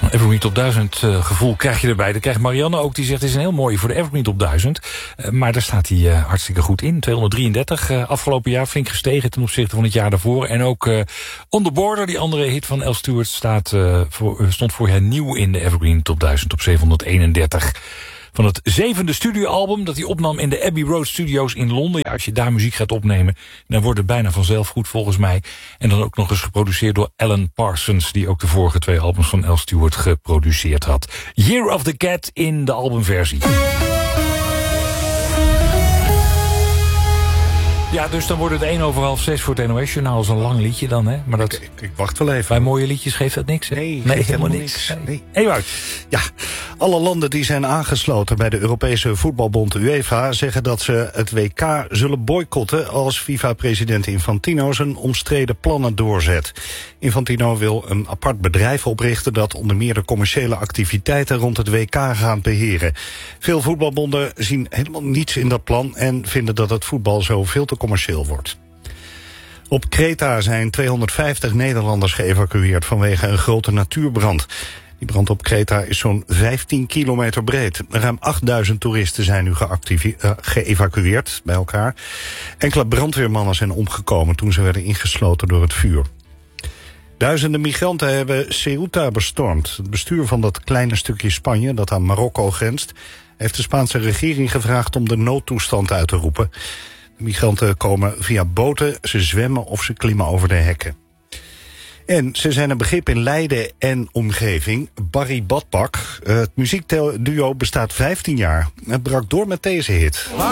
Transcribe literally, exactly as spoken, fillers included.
Evergreen Top duizend uh, gevoel krijg je erbij. Dat krijgt Marianne ook. Die zegt, het is een heel mooie voor de Evergreen Top duizend. Uh, maar daar staat hij uh, hartstikke goed in. tweehonderddrieëndertig uh, afgelopen jaar. Flink gestegen ten opzichte van het jaar daarvoor. En ook uh, On The Border, die andere hit van Al Stewart, staat, uh, voor, uh, stond vorig jaar nieuw in de Evergreen Top duizend op zevenhonderdeenendertig. Van het zevende studioalbum dat hij opnam in de Abbey Road Studios in Londen. Ja, als je daar muziek gaat opnemen, dan wordt het bijna vanzelf goed volgens mij. En dan ook nog eens geproduceerd door Alan Parsons, die ook de vorige twee albums van Al Stewart geproduceerd had. Year of the Cat in de albumversie. Ja, dus dan wordt het één over half zes voor het N O S-journaal. Dat is een lang liedje dan, hè? Maar dat, ik, ik, ik wacht wel even. Bij mooie liedjes geeft dat niks, hè? Nee, nee helemaal niks. niks. Nee. Ewout. Ja, alle landen die zijn aangesloten bij de Europese voetbalbond UEFA zeggen dat ze het W K zullen boycotten als FIFA-president Infantino zijn omstreden plannen doorzet. Infantino wil een apart bedrijf oprichten dat onder meer de commerciële activiteiten rond het W K gaat beheren. Veel voetbalbonden zien helemaal niets in dat plan en vinden dat het voetbal zo veel te commercieel wordt. Op Kreta zijn tweehonderdvijftig Nederlanders geëvacueerd vanwege een grote natuurbrand. Die brand op Kreta is zo'n vijftien kilometer breed. Ruim achtduizend toeristen zijn nu geactieve- uh, geëvacueerd bij elkaar. Enkele brandweermannen zijn omgekomen toen ze werden ingesloten door het vuur. Duizenden migranten hebben Ceuta bestormd. Het bestuur van dat kleine stukje Spanje dat aan Marokko grenst heeft de Spaanse regering gevraagd om de noodtoestand uit te roepen. De migranten komen via boten, ze zwemmen of ze klimmen over de hekken. En ze zijn een begrip in Leiden en omgeving. Barry Badpak, het muziekduo bestaat vijftien jaar. Het brak door met deze hit.